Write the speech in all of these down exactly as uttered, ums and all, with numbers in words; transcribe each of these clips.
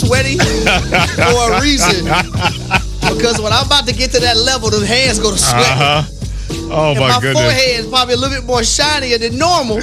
sweaty for a reason. Because when I'm about to get to that level, the hands go to sweat. Uh-huh. Oh, and my, my goodness. forehead is probably a little bit more shinier than normal.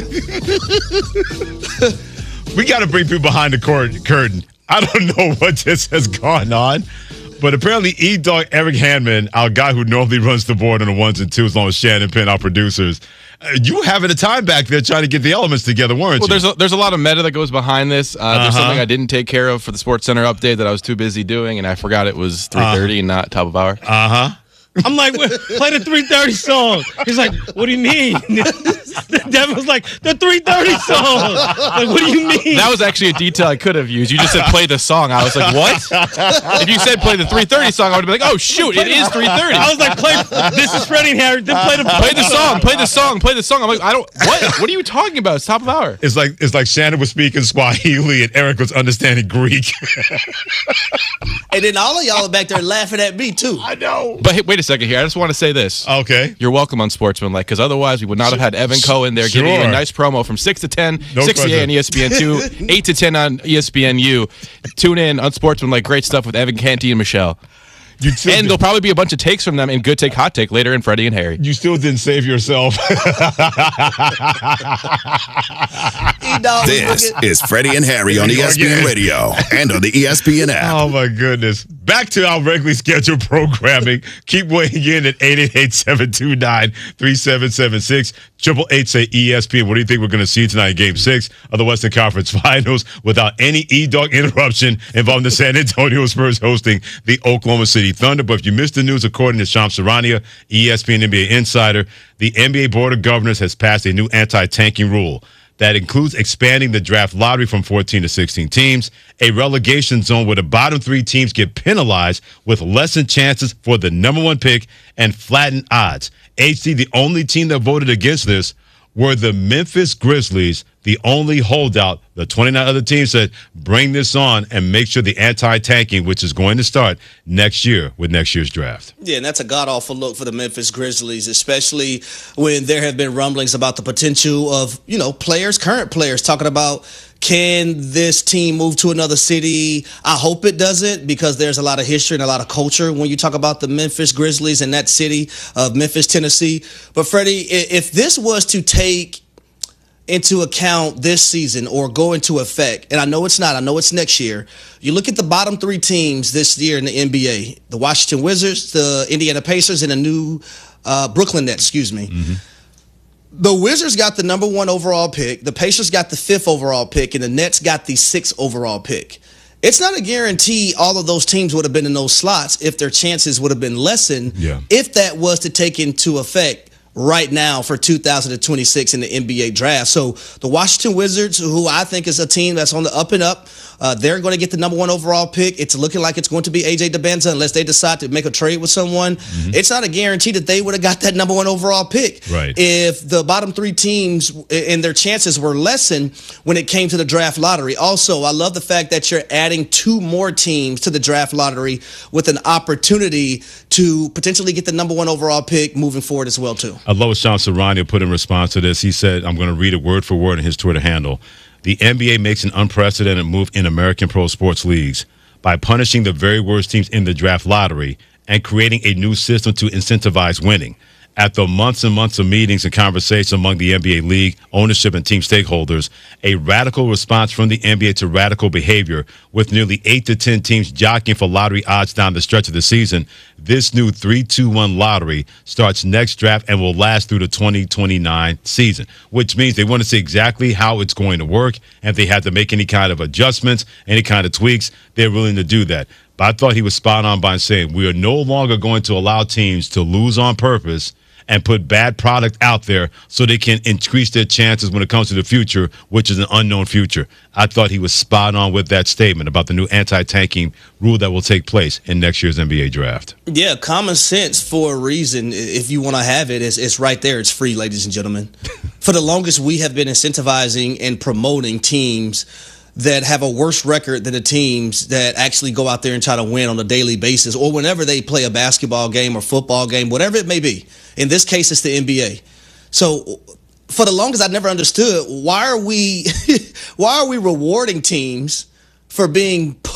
We got to bring people behind the cur- curtain. I don't know what just has gone on, but apparently E-Dog Eric Handman, our guy who normally runs the board on the ones and twos, along with Shannon Penn, our producers, uh, you were having a time back there trying to get the elements together, weren't well, you? Well, there's a, there's a lot of meta that goes behind this. Uh, uh-huh. There's something I didn't take care of for the Sports Center update that I was too busy doing, and I forgot it was three thirty uh, and not top of hour. Uh-huh. I'm like, play the three thirty song. He's like, what do you mean? Devin was like, the three thirty song. Like, what do you mean? That was actually a detail I could have used. You just said play the song. I was like, what? If you said play the three thirty song, I would have been like, oh, shoot, it is three thirty. I was like, play, this is Freddie and Harry. Then play the Play the song, play the song, play the song. I'm like, I don't, what? What are you talking about? It's top of hour. It's like it's like Shannon was speaking Swahili and Eric was understanding Greek. And then all of y'all are back there laughing at me, too. I know. But hey, wait a second here. I just want to say this. Okay. You're welcome on Sportsmanlike, because otherwise we would not have had Evan Cohen there sure. giving you a nice promo from six to ten, no six to eight on E S P N two, eight to ten on E S P N U. Tune in on Sportsmanlike. Great stuff with Evan Canty and Michelle. You and did. There'll probably be a bunch of takes from them in Good Take, Hot Take later in Freddie and Harry. You still didn't save yourself. This is Freddie and Harry on E S P N Radio and on the E S P N app. Oh, my goodness. Back to our regularly scheduled programming. Keep weighing in at eight eight eight, seven two nine, three seven seven six. Triple eight say E S P N. What do you think we're going to see tonight in Game Six of the Western Conference Finals without any E-Dog interruption involving the San Antonio Spurs hosting the Oklahoma City Thunder? But if you missed the news, according to Shams Charania, E S P N N B A insider, the N B A Board of Governors has passed a new anti-tanking rule that includes expanding the draft lottery from fourteen to sixteen teams, a relegation zone where the bottom three teams get penalized with lessened chances for the number one pick, and flattened odds. H D, the only team that voted against this were the Memphis Grizzlies, the only holdout. The twenty-nine other teams said, bring this on and make sure the anti-tanking, which is going to start next year with next year's draft. Yeah, and that's a god-awful look for the Memphis Grizzlies, especially when there have been rumblings about the potential of, you know, players, current players, talking about, can this team move to another city? I hope it doesn't, because there's a lot of history and a lot of culture when you talk about the Memphis Grizzlies and that city of Memphis, Tennessee. But, Freddie, if this was to take into account this season or go into effect, and I know it's not, I know it's next year, you look at the bottom three teams this year in the N B A, the Washington Wizards, the Indiana Pacers, and the new uh, Brooklyn Nets, excuse me. Mm-hmm. The Wizards got the number one overall pick, the Pacers got the fifth overall pick, and the Nets got the sixth overall pick. It's not a guarantee all of those teams would have been in those slots if their chances would have been lessened, yeah. if that was to take into effect right now for two thousand twenty-six in the N B A draft. So the Washington Wizards, who I think is a team that's on the up and up, uh, they're going to get the number one overall pick. It's looking like it's going to be A J DeBenza unless they decide to make a trade with someone. Mm-hmm. It's not a guarantee that they would have got that number one overall pick. Right. If the bottom three teams and their chances were lessened when it came to the draft lottery. Also, I love the fact that you're adding two more teams to the draft lottery with an opportunity to potentially get the number one overall pick moving forward as well, too. I love what Sean Serrano put in response to this. He said, I'm going to read it word for word in his Twitter handle. The N B A makes an unprecedented move in American pro sports leagues by punishing the very worst teams in the draft lottery and creating a new system to incentivize winning. After months and months of meetings and conversations among the N B A league, ownership, and team stakeholders, a radical response from the N B A to radical behavior, with nearly eight to ten teams jockeying for lottery odds down the stretch of the season, this new three two one lottery starts next draft and will last through the twenty twenty-nine season, which means they want to see exactly how it's going to work. And if they had to make any kind of adjustments, any kind of tweaks, they're willing to do that. But I thought he was spot on by saying we are no longer going to allow teams to lose on purpose and put bad product out there so they can increase their chances when it comes to the future, which is an unknown future. I thought he was spot on with that statement about the new anti-tanking rule that will take place in next year's N B A draft. Yeah, common sense for a reason. If you want to have it, it's, it's right there. It's free, ladies and gentlemen. For the longest, we have been incentivizing and promoting teams that have a worse record than the teams that actually go out there and try to win on a daily basis or whenever they play a basketball game or football game, whatever it may be. In this case, it's the N B A. So for the longest, I never understood why are we why are we rewarding teams for being poor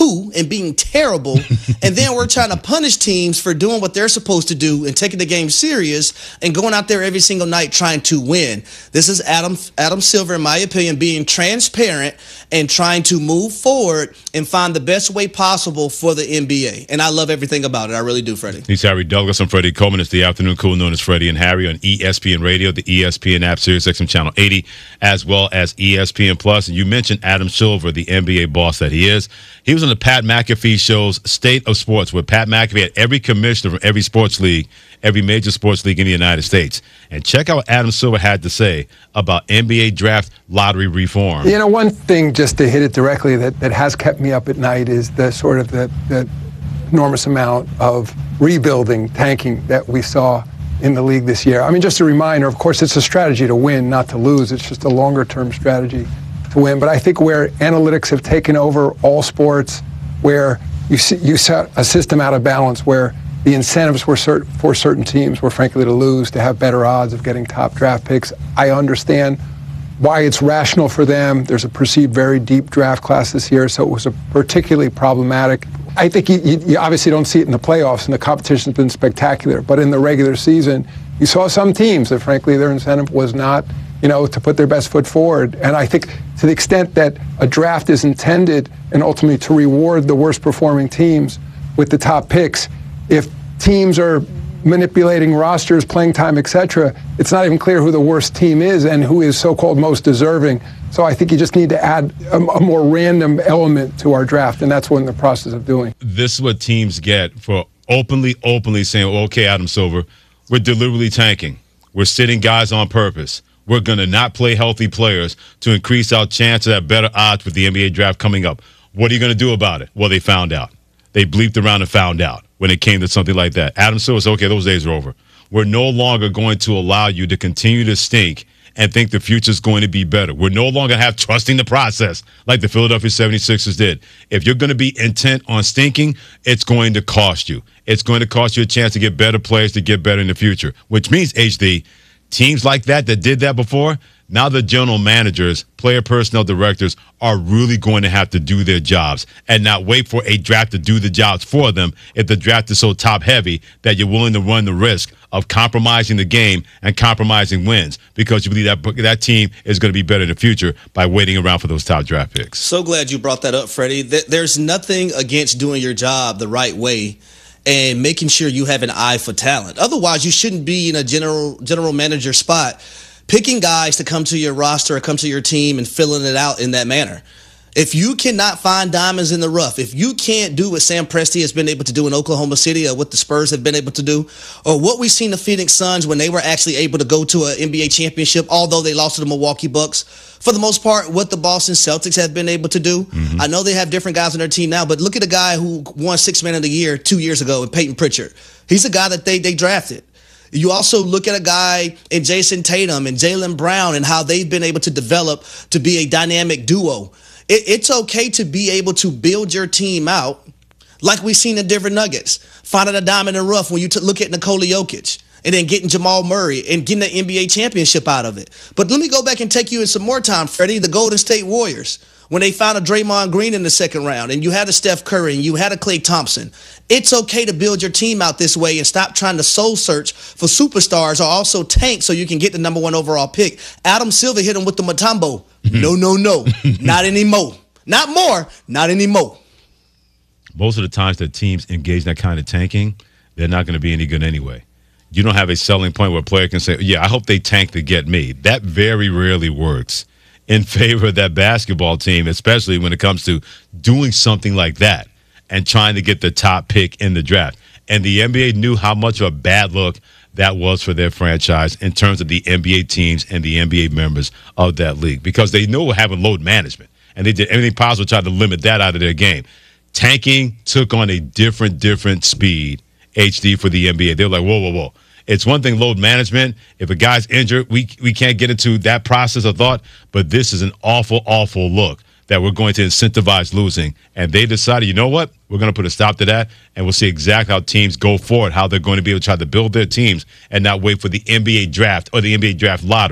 poo and being terrible, and then we're trying to punish teams for doing what they're supposed to do and taking the game serious and going out there every single night trying to win. This is Adam Adam Silver, in my opinion, being transparent and trying to move forward and find the best way possible for the N B A. And I love everything about it. I really do, Freddie. He's Harry Douglas. I'm Freddie Coleman. It's the afternoon cool known as Freddie and Harry on E S P N Radio, the E S P N app, Sirius X M Channel eighty, as well as E S P N Plus. And you mentioned Adam Silver, the N B A boss that he is. He was on the Pat McAfee show's State of Sports, where Pat McAfee had every commissioner from every sports league, every major sports league in the United States. And check out what Adam Silver had to say about N B A draft lottery reform. You know, one thing, just to hit it directly, that, that has kept me up at night is the sort of the, the enormous amount of rebuilding, tanking that we saw in the league this year. I mean, just a reminder, of course, it's a strategy to win, not to lose. It's just a longer-term strategy to win. But I think where analytics have taken over all sports, where you see, you set a system out of balance, where the incentives were cert- for certain teams were frankly to lose, to have better odds of getting top draft picks. I understand why it's rational for them. There's a perceived very deep draft class this year, so it was a particularly problematic. I think you, you, you obviously don't see it in the playoffs, and the competition's been spectacular. But in the regular season, you saw some teams that, frankly, their incentive was not, you know, to put their best foot forward. And I think to the extent that a draft is intended and ultimately to reward the worst performing teams with the top picks, if teams are manipulating rosters, playing time, et cetera, it's not even clear who the worst team is and who is so-called most deserving. So I think you just need to add a, a more random element to our draft, and that's what we're in the process of doing. This is what teams get for openly, openly saying, well, okay, Adam Silver, we're deliberately tanking. We're sitting guys on purpose. We're going to not play healthy players to increase our chances at better odds with the N B A draft coming up. What are you going to do about it? Well, they found out. They bleeped around and found out when it came to something like that. Adam Silver said, okay, those days are over. We're no longer going to allow you to continue to stink and think the future is going to be better. We're no longer have trusting the process like the Philadelphia seventy-sixers did. If you're going to be intent on stinking, it's going to cost you. It's going to cost you a chance to get better players to get better in the future, which means, H D, teams like that that did that before, now the general managers, player personnel directors are really going to have to do their jobs and not wait for a draft to do the jobs for them if the draft is so top heavy that you're willing to run the risk of compromising the game and compromising wins because you believe that that team is going to be better in the future by waiting around for those top draft picks. So glad you brought that up, Freddie. There's nothing against doing your job the right way and making sure you have an eye for talent. Otherwise, you shouldn't be in a general general manager spot picking guys to come to your roster or come to your team and filling it out in that manner. If you cannot find diamonds in the rough, if you can't do what Sam Presti has been able to do in Oklahoma City or what the Spurs have been able to do, or what we've seen the Phoenix Suns when they were actually able to go to an N B A championship, although they lost to the Milwaukee Bucks, for the most part, what the Boston Celtics have been able to do. Mm-hmm. I know they have different guys on their team now, but look at a guy who won Sixth Man of the Year two years ago in Peyton Pritchard. He's a guy that they, they drafted. You also look at a guy in Jason Tatum and Jaylen Brown and how they've been able to develop to be a dynamic duo. It, it's okay to be able to build your team out like we've seen in Denver Nuggets, finding a diamond in the rough when you t- look at Nikola Jokic and then getting Jamal Murray and getting the N B A championship out of it. But let me go back and take you in some more time, Freddie, the Golden State Warriors. When they found a Draymond Green in the second round and you had a Steph Curry and you had a Klay Thompson, it's okay to build your team out this way and stop trying to soul search for superstars or also tank so you can get the number one overall pick. Adam Silver hit him with the Mutombo. No, no, no. Not anymore. Not more. Not anymore. Most of the times that teams engage in that kind of tanking, they're not going to be any good anyway. You don't have a selling point where a player can say, yeah, I hope they tank to get me. That very rarely works in favor of that basketball team, especially when it comes to doing something like that and trying to get the top pick in the draft. And the N B A knew how much of a bad look that was for their franchise in terms of the N B A teams and the N B A members of that league because they knew having load management, and they did everything possible to try to limit that out of their game. Tanking took on a different, different speed, H D, for the N B A. They were like, whoa, whoa, whoa. It's one thing, load management. If a guy's injured, we we can't get into that process of thought, but this is an awful, awful look that we're going to incentivize losing. And they decided, you know what? We're going to put a stop to that, and we'll see exactly how teams go forward, how they're going to be able to try to build their teams and not wait for the N B A draft or the N B A draft lottery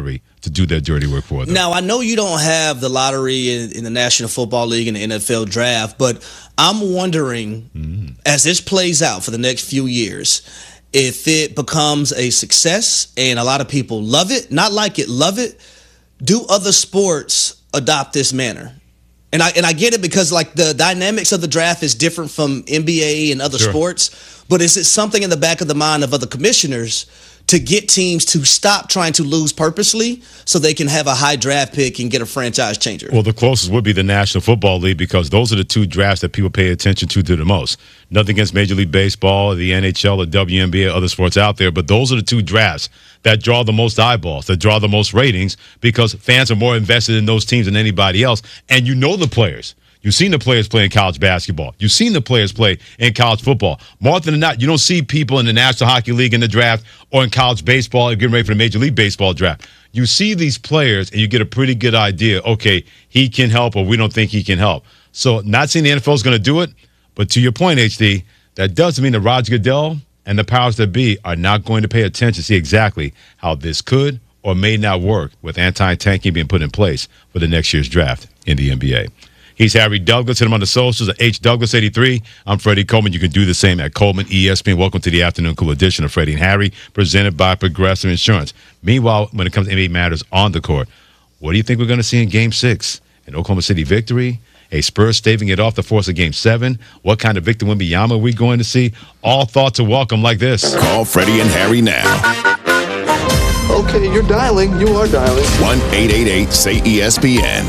to do their dirty work for them. Now, I know you don't have the lottery in, in the National Football League and the N F L draft, but I'm wondering, mm-hmm. as this plays out for the next few years, if it becomes a success and a lot of people love it, not like it, love it, do other sports adopt this manner? And I and I get it because like the dynamics of the draft is different from N B A and other sure. sports, but is it something in the back of the mind of other commissioners to get teams to stop trying to lose purposely so they can have a high draft pick and get a franchise changer? Well, the closest would be the National Football League because those are the two drafts that people pay attention to the most. Nothing against Major League Baseball, the N H L, the W N B A, other sports out there, but those are the two drafts that draw the most eyeballs, that draw the most ratings because fans are more invested in those teams than anybody else. And you know the players. You've seen the players play in college basketball. You've seen the players play in college football. More often than not, you don't see people in the National Hockey League in the draft or in college baseball getting ready for the Major League Baseball draft. You see these players, and you get a pretty good idea, okay, he can help or we don't think he can help. So not saying the N F L is going to do it, but to your point, H D, that doesn't mean that Roger Goodell and the powers that be are not going to pay attention to see exactly how this could or may not work with anti-tanking being put in place for the next year's draft in the N B A. He's Harry Douglas. Hit him on the socials at H Douglas eighty-three. I'm Freddie Coleman. You can do the same at Coleman E S P N. Welcome to the afternoon cool edition of Freddie and Harry, presented by Progressive Insurance. Meanwhile, when it comes to N B A matters on the court, what do you think we're going to see in Game Six? An Oklahoma City victory? A Spurs staving it off to force a Game Seven? What kind of Victor Wembanyama are we going to see? All thoughts are welcome like this. Call Freddie and Harry now. Okay, you're dialing. You are dialing. one eight eight eight say E S P N.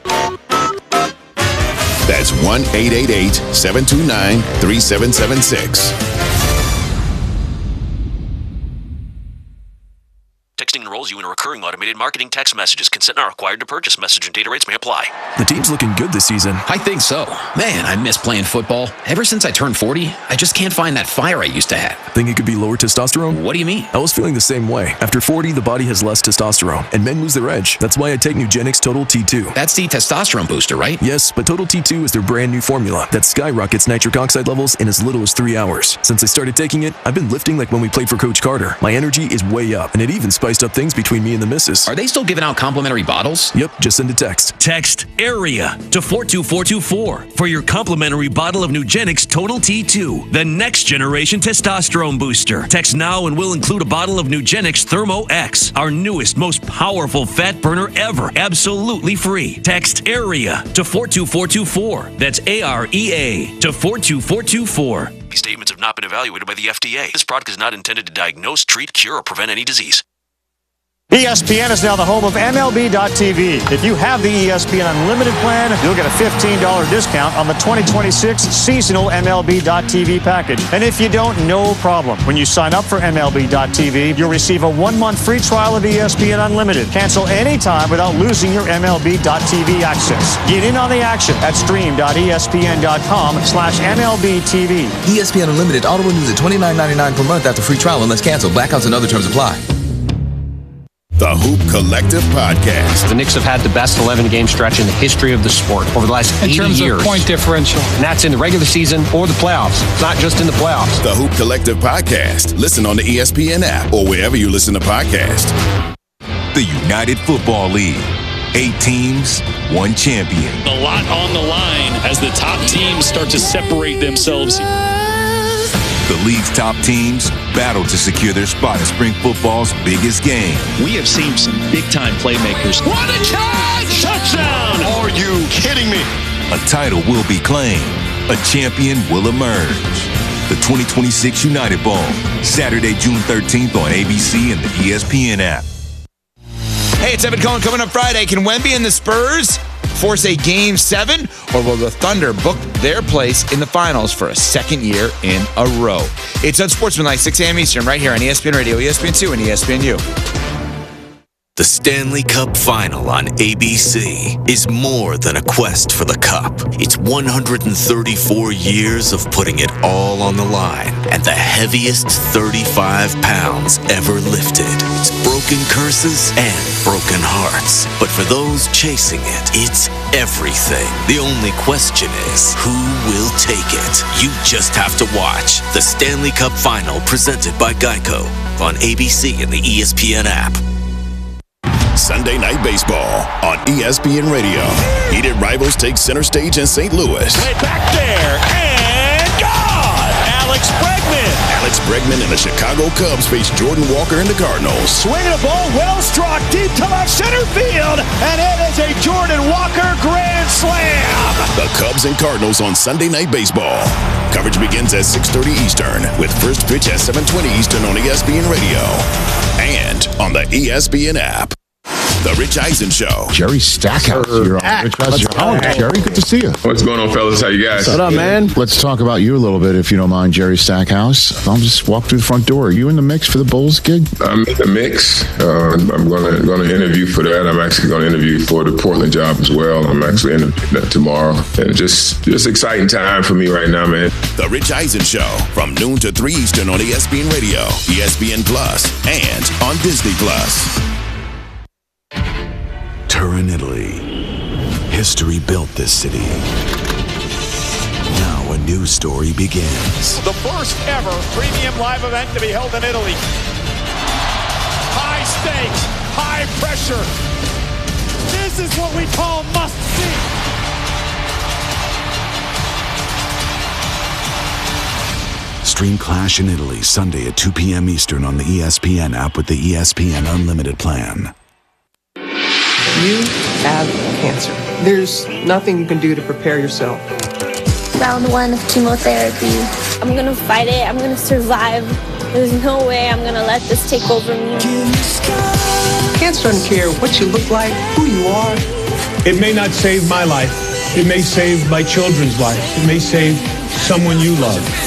That's one eight eight eight seven two nine three seven seven six. Texting enrolls you in a recurring automated marketing text messages. Consent not required to purchase. Message and data rates may apply. The team's looking good this season. I think so. Man, I miss playing football. Ever since I turned forty, I just can't find that fire I used to have. Think it could be lower testosterone? What do you mean? I was feeling the same way. After forty, the body has less testosterone, and men lose their edge. That's why I take Nugenix Total T two. That's the testosterone booster, right? Yes, but Total T two is their brand new formula that skyrockets nitric oxide levels in as little as three hours. Since I started taking it, I've been lifting like when we played for Coach Carter. My energy is way up, and it even spiced up things between me and the missus. Are they still giving out complimentary bottles? Yep, just send a text. Text AREA to four two four two four for your complimentary bottle of Nugenix Total T two, the next generation testosterone booster. Text now and we'll include a bottle of Nugenix Thermo X, our newest, most powerful fat burner ever, absolutely free. Text AREA to four two four two four. That's A R E A to four two four two four. These statements have not been evaluated by the F D A. This product is not intended to diagnose, treat, cure, or prevent any disease. E S P N is now the home of M L B dot T V. If you have the E S P N Unlimited plan, you'll get a fifteen dollars discount on the twenty twenty-six seasonal M L B dot T V package. And if you don't, no problem. When you sign up for M L B dot T V, you'll receive a one-month free trial of E S P N Unlimited. Cancel anytime without losing your M L B dot T V access. Get in on the action at stream dot E S P N dot com slash M L B T V. E S P N Unlimited auto renews at twenty-nine ninety-nine per month after free trial unless canceled. Blackouts and other terms apply. The Hoop Collective Podcast. The Knicks have had the best eleven-game stretch in the history of the sport over the last eighty years. In terms of point differential. And that's in the regular season or the playoffs. It's not just in the playoffs. The Hoop Collective Podcast. Listen on the E S P N app or wherever you listen to podcasts. The United Football League. Eight teams, one champion. A lot on the line as the top teams start to separate themselves. The league's top teams battle to secure their spot in spring football's biggest game. We have seen some big-time playmakers. What a catch! Touchdown! Are you kidding me? A title will be claimed. A champion will emerge. The twenty twenty-six United Bowl, Saturday, June thirteenth on A B C and the E S P N app. Hey, it's Evan Cohen coming up Friday. Can Wemby and the Spurs force a Game seven, or will the Thunder book their place in the finals for a second year in a row? It's Unsportsmanlike, six a.m. Eastern, right here on E S P N Radio, E S P N two, and E S P N U. The Stanley Cup Final on A B C is more than a quest for the cup. It's one hundred thirty-four years of putting it all on the line and the heaviest thirty-five pounds ever lifted. It's broken curses and broken hearts. But for those chasing it, it's everything. The only question is, who will take it? You just have to watch the Stanley Cup Final presented by Geico on A B C and the E S P N app. Sunday Night Baseball on E S P N Radio. Heated rivals take center stage in Saint Louis. Way back there, and gone! Alex Bregman! Alex Bregman and the Chicago Cubs face Jordan Walker and the Cardinals. Swinging a ball, well struck, deep to left center field, and it is a Jordan Walker grand slam! The Cubs and Cardinals on Sunday Night Baseball. Coverage begins at six thirty Eastern, with first pitch at seven twenty Eastern on E S P N Radio and on the E S P N app. The Rich Eisen Show. Jerry Stackhouse here on Rich Eisen. Oh, Jerry, good to see you. What's going on, fellas? How you guys? What up, man? Let's talk about you a little bit, if you don't mind, Jerry Stackhouse. I'll just walk through the front door. Are you in the mix for the Bulls gig? I'm in the mix. Uh, I'm going to going to interview for that. I'm actually going to interview for the Portland job as well. I'm actually interviewing that tomorrow. And just, just exciting time for me right now, man. The Rich Eisen Show from noon to three Eastern on E S P N Radio, E S P N Plus, and on Disney Plus. Turin, Italy. History built this city. Now a new story begins. The first ever premium live event to be held in Italy. High stakes, high pressure. This is what we call must see. Stream Clash in Italy Sunday at two p.m. Eastern on the E S P N app with the E S P N Unlimited plan. You have cancer. There's nothing you can do to prepare yourself. Round one of chemotherapy. I'm gonna fight it. I'm gonna survive. There's no way I'm gonna let this take over me. Cancer doesn't care what you look like, who you are. It may not save my life. It may save my children's life. It may save someone you love.